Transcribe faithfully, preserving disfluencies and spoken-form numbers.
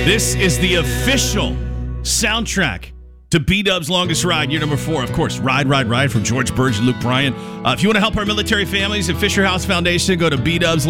This is the official soundtrack to B-Dub's Longest Ride, year number four. Of course, Ride, Ride, Ride from George Burge and Luke Bryan. Uh, if you want to help our military families at Fisher House Foundation, go to B Dubs